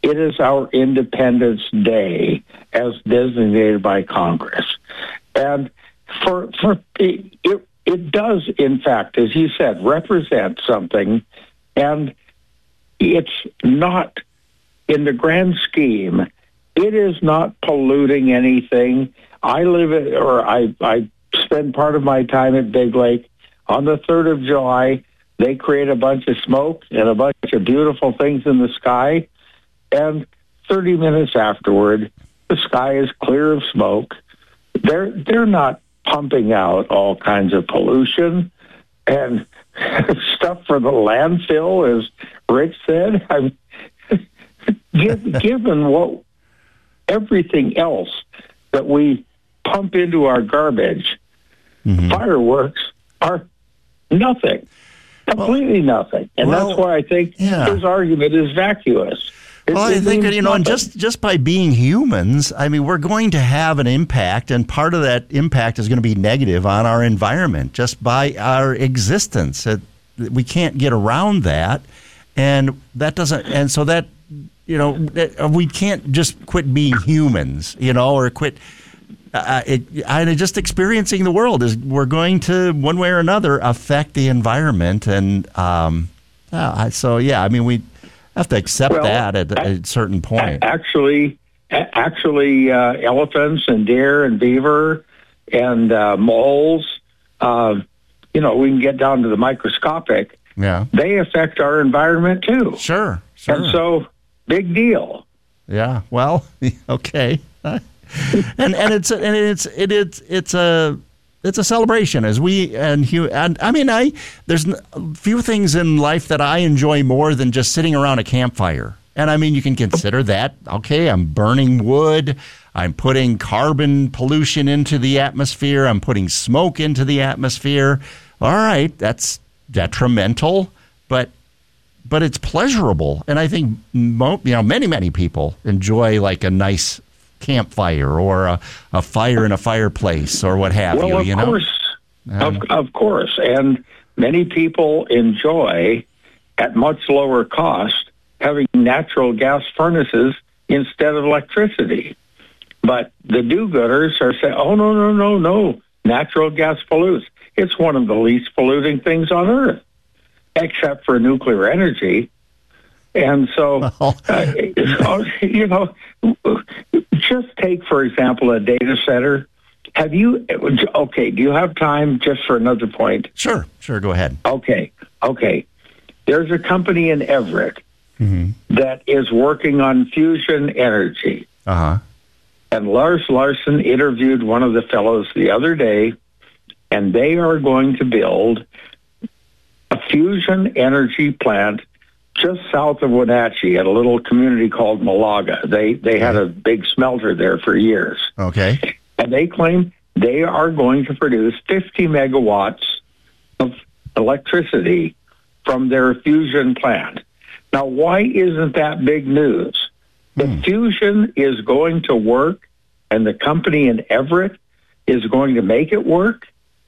It is our Independence Day as designated by Congress. And it does, in fact, as you said, represent something. And it's not, in the grand scheme, it is not polluting anything. I spend part of my time at Big Lake. On the 3rd of July, they create a bunch of smoke and a bunch of beautiful things in the sky. And 30 minutes afterward, the sky is clear of smoke. They're not pumping out all kinds of pollution and stuff for the landfill, as Rich said. Given what everything else that we pump into our garbage, fireworks are nothing, completely nothing. And that's why I think his argument is vacuous. I think, and just by being humans, I mean, we're going to have an impact, and part of that impact is going to be negative on our environment just by our existence. We can't get around that, and that doesn't, and so that, we can't just quit being humans, or quit. Just experiencing the world is we're going to, one way or another, affect the environment, and we have to accept that at a certain point. Actually, elephants and deer and beaver and moles, we can get down to the microscopic. Yeah, they affect our environment too. Sure. And so, big deal. Yeah. Well, okay. and it's a celebration as there's few things in life that I enjoy more than just sitting around a campfire. And I mean, you can consider that, okay, I'm burning wood, I'm putting carbon pollution into the atmosphere, I'm putting smoke into the atmosphere. All right, that's detrimental, but it's pleasurable. And I think many people enjoy like a nice campfire or a fire in a fireplace or what have you. Of course. And many people enjoy, at much lower cost, having natural gas furnaces instead of electricity. But the do-gooders are saying, oh, no, natural gas pollutes. It's one of the least polluting things on Earth, except for nuclear energy. And so, just take, for example, a data center. Do you have time just for another point? Sure, go ahead. Okay. There's a company in Everett that is working on fusion energy. Uh-huh. And Lars Larson interviewed one of the fellows the other day, and they are going to build a fusion energy plant just south of Wenatchee at a little community called Malaga. They had a big smelter there for years. Okay. And they claim they are going to produce 50 megawatts of electricity from their fusion plant. Now, why isn't that big news? The fusion is going to work, and the company in Everett is going to make it work.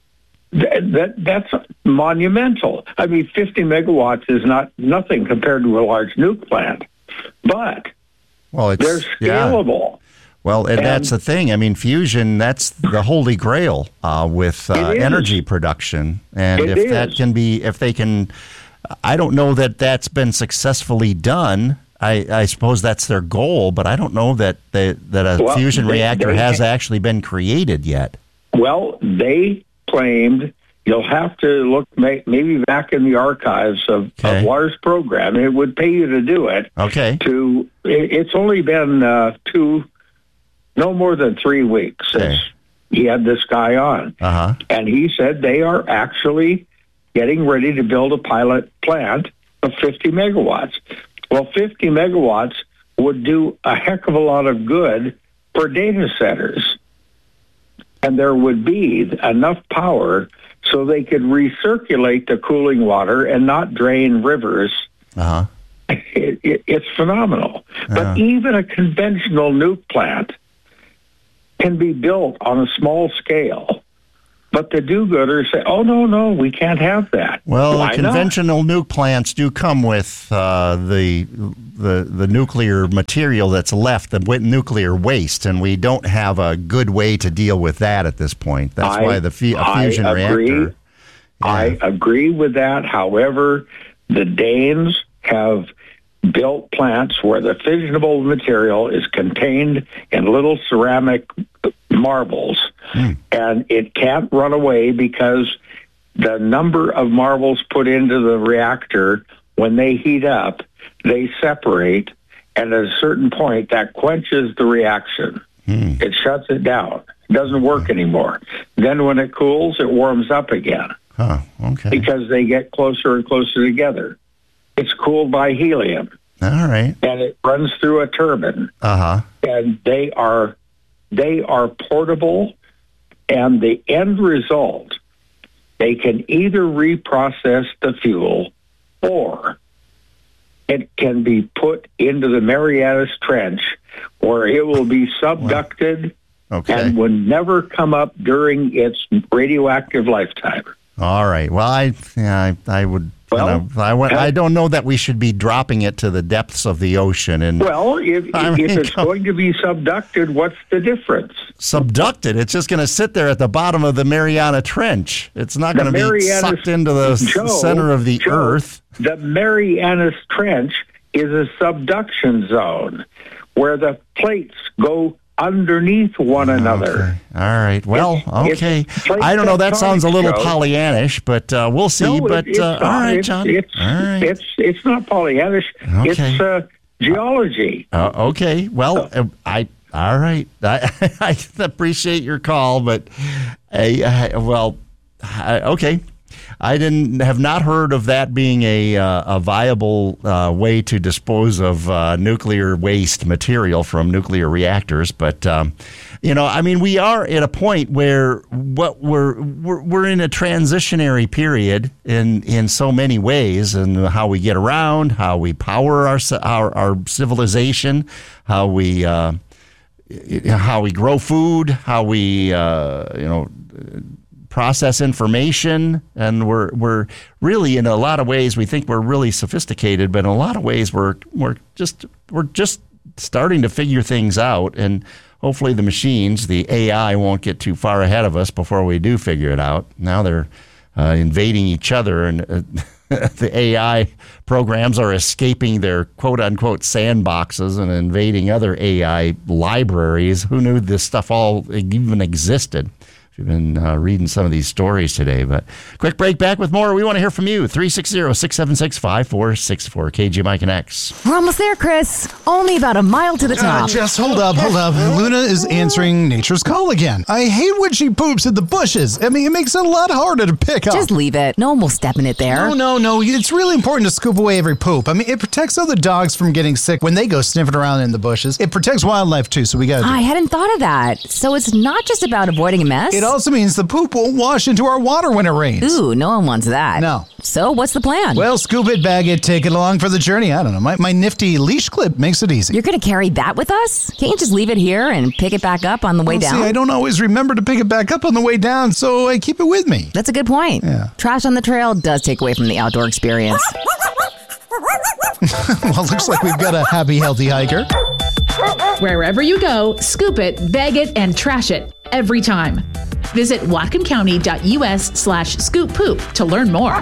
That's monumental. I mean, 50 megawatts is nothing compared to a large nuke plant, but they're scalable. Yeah. Well, and that's the thing. I mean, fusion, that's the holy grail with energy production. And if they can, I don't know that that's been successfully done. I suppose that's their goal, but I don't know that a fusion reactor has actually been created yet. Well, they claimed, you'll have to look maybe back in the archives of Lars' program. It would pay you to do it. Okay. It's only been no more than 3 weeks since he had this guy on. Uh-huh. And he said they are actually getting ready to build a pilot plant of 50 megawatts. Well, 50 megawatts would do a heck of a lot of good for data centers. And there would be enough power so they could recirculate the cooling water and not drain rivers. Uh-huh. It's phenomenal. But even a conventional nuke plant can be built on a small scale But the do-gooders say, "Oh no, we can't have that." Well, Why conventional nuke plants do come with the nuclear material that's left, the nuclear waste, and we don't have a good way to deal with that at this point. That's why the fusion reactor. I agree with that. However, the Danes have built plants where the fissionable material is contained in little ceramic marbles, and it can't run away because the number of marbles put into the reactor, when they heat up, they separate, and at a certain point, that quenches the reaction. It shuts it down. It doesn't work anymore. Then when it cools, it warms up again. Oh, okay. Because they get closer and closer together. It's cooled by helium. All right. And it runs through a turbine. And they are portable, and the end result, they can either reprocess the fuel or it can be put into the Marianas Trench, where it will be subducted and will never come up during its radioactive lifetime. All right. Well, I would. Well, I don't know that we should be dropping it to the depths of the ocean. And if it's going to be subducted, what's the difference? Subducted? It's just going to sit there at the bottom of the Mariana Trench. It's not going to be sucked into the center of the Earth. The Marianas Trench is a subduction zone where the plates go underneath one another. All right. Well, okay. I don't know. That sounds a little Pollyannish, but we'll see. No, all right, John. It's not Pollyannish. Okay. It's geology. Okay. Well, all right. I appreciate your call, but okay. I have not heard of that being a viable way to dispose of nuclear waste material from nuclear reactors. But we are at a point where we're in a transitionary period in so many ways, and how we get around, how we power our civilization, how we grow food, how we process information, and we're really, in a lot of ways, we think we're really sophisticated, but in a lot of ways we're just starting to figure things out, and hopefully the machines, the AI, won't get too far ahead of us before we do figure it out. Now they're invading each other, and the AI programs are escaping their quote-unquote sandboxes and invading other AI libraries. Who knew this stuff all even existed? You've been reading some of these stories today, but quick break, back with more. We want to hear from you. 360-676-5464. KG Mike and X. We're almost there, Chris. Only about a mile to the top. Just hold up. Luna is answering nature's call again. I hate when she poops in the bushes. I mean, it makes it a lot harder to pick up. Just leave it. No one will step in it there. No. It's really important to scoop away every poop. I mean, it protects other dogs from getting sick when they go sniffing around in the bushes. It protects wildlife, too, so we got to I hadn't thought of that. So it's not just about avoiding a mess? It also means the poop won't wash into our water when it rains. Ooh, no one wants that. No. So what's the plan? Well, scoop it, bag it, take it along for the journey. I don't know. My nifty leash clip makes it easy. You're going to carry that with us? Can't you just leave it here and pick it back up on the way down? See, I don't always remember to pick it back up on the way down, so I keep it with me. That's a good point. Yeah. Trash on the trail does take away from the outdoor experience. Well, looks like we've got a happy, healthy hiker. Wherever you go, scoop it, bag it, and trash it every time. Visit whatconcounty.us/scoop poop to learn more.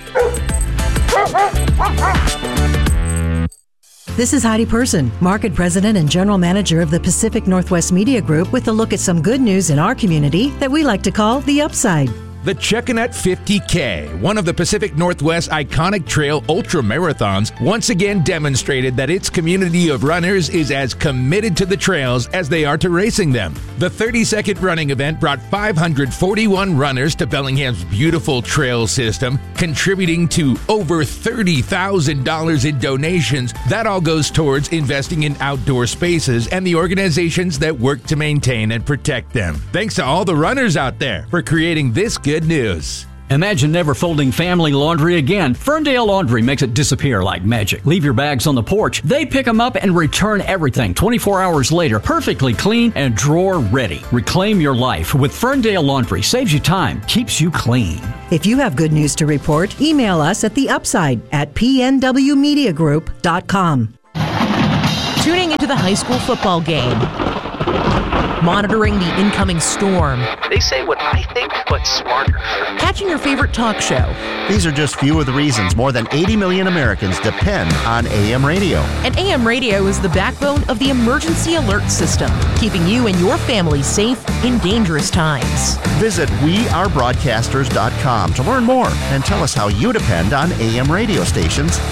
This is Heidi Person, Market President and General Manager of the Pacific Northwest Media Group, with a look at some good news in our community that we like to call the upside. The Chuckanut 50K, one of the Pacific Northwest iconic trail ultra marathons, once again demonstrated that its community of runners is as committed to the trails as they are to racing them. The 30-second running event brought 541 runners to Bellingham's beautiful trail system, contributing to over $30,000 in donations. That all goes towards investing in outdoor spaces and the organizations that work to maintain and protect them. Thanks to all the runners out there for creating this good news. Imagine never folding family laundry again. Ferndale Laundry makes it disappear like magic. Leave your bags on the porch. They pick them up and return everything 24 hours later, perfectly clean and drawer ready. Reclaim your life with Ferndale Laundry. Saves you time, keeps you clean. If you have good news to report, email us at theupside@pnwmediagroup.com. Tuning into the high school football game. Monitoring the incoming storm. They say what I think, but smarter. Catching your favorite talk show. These are just few of the reasons more than 80 million Americans depend on AM radio. And AM radio is the backbone of the emergency alert system, keeping you and your family safe in dangerous times. Visit wearebroadcasters.com to learn more and tell us how you depend on AM radio stations